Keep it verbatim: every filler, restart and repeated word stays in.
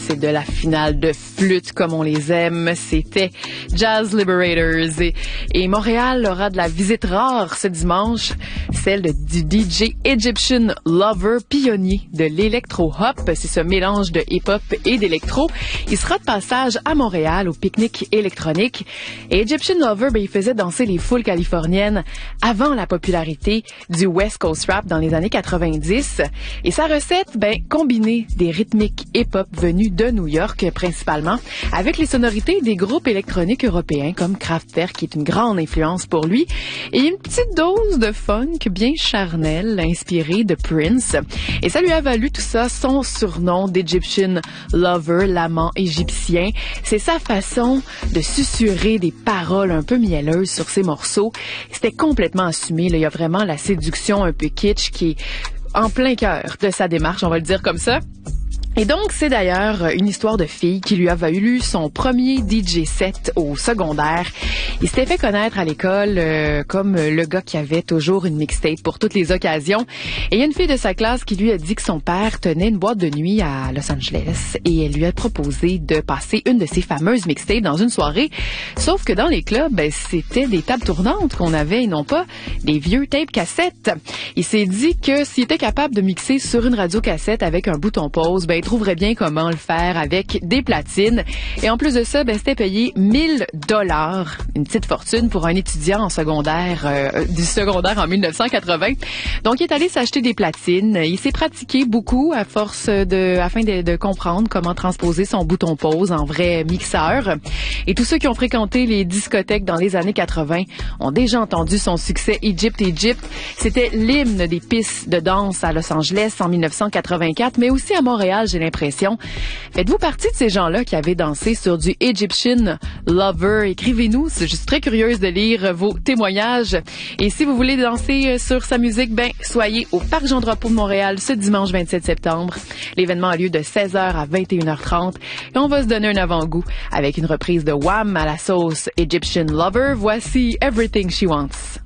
c'est de la finale de flûte comme on les aime. C'était Jazz Liberators. Et, et Montréal aura de la visite rare ce dimanche, celle du D J Egyptian Lover, pionnier de l'électro-hop. C'est ce mélange de hip-hop et d'électro. Il sera de passage à Montréal au pique-nique électronique. Et Egyptian Lover, ben, il faisait danser les foules californiennes avant la popularité du West Coast Rap dans les années quatre-vingt-dix. Et sa recette, ben, combiner des rythmiques hip-hop venus de New York principalement avec les sonorités des groupes électroniques européens comme Kraftwerk, qui est une grande influence pour lui, et une petite dose de funk bien charnel inspiré de Prince. Et ça lui a valu tout ça son surnom d'Egyptian Lover, l'amant égyptien. C'est sa façon de susurrer des paroles un peu mielleuses sur ses morceaux. C'était complètement assumé. Là. Il y a vraiment la séduction un peu kitsch qui est en plein cœur de sa démarche, on va le dire comme ça. Et donc, c'est d'ailleurs une histoire de fille qui lui a valu son premier D J set au secondaire. Il s'était fait connaître à l'école euh, comme le gars qui avait toujours une mixtape pour toutes les occasions. Et il y a une fille de sa classe qui lui a dit que son père tenait une boîte de nuit à Los Angeles et elle lui a proposé de passer une de ses fameuses mixtapes dans une soirée. Sauf que dans les clubs, ben, c'était des tables tournantes qu'on avait et non pas des vieux tapes cassettes. Il s'est dit que s'il était capable de mixer sur une radio cassette avec un bouton pause, ben, trouverait bien comment le faire avec des platines. Et en plus de ça, ben, c'était payé mille dollars, une petite fortune pour un étudiant en secondaire, euh, du secondaire en mille neuf cent quatre-vingts. Donc, il est allé s'acheter des platines. Il s'est pratiqué beaucoup à force de, afin de, de comprendre comment transposer son bouton pause en vrai mixeur. Et tous ceux qui ont fréquenté les discothèques dans les années quatre-vingts ont déjà entendu son succès Egypt, Egypt. C'était l'hymne des pistes de danse à Los Angeles en mille neuf cent quatre-vingt-quatre, mais aussi à Montréal, j'ai l'impression. Faites-vous partie de ces gens-là qui avaient dansé sur du Egyptian Lover? Écrivez-nous, je suis très curieuse de lire vos témoignages. Et si vous voulez danser sur sa musique, ben, soyez au Parc Jean-Drapeau de Montréal ce dimanche vingt-sept septembre. L'événement a lieu de seize heures à vingt et une heures trente et on va se donner un avant-goût avec une reprise de Wham à la sauce Egyptian Lover. Voici Everything She Wants.